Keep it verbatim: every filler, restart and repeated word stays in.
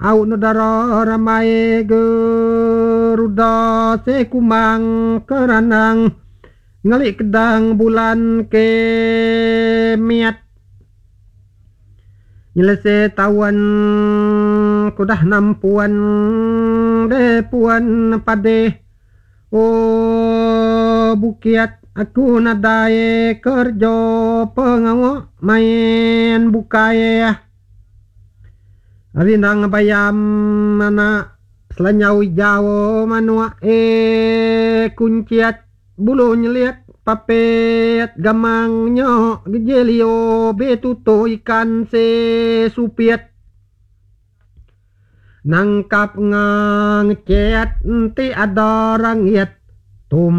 au nodara ramai geruda sekumang keranang ngelik kedang bulan ke miat nyelese tawan kudah nampuan de puan pade oh bukiat aku nadae kerjo pengawo main bukaye arinang bayam mana selanyau jawo manua e kunciat bulu nyeliat papet gamangnya gejelio betuto ikan se supiat nangkap ngangcet enti ada rangiat tum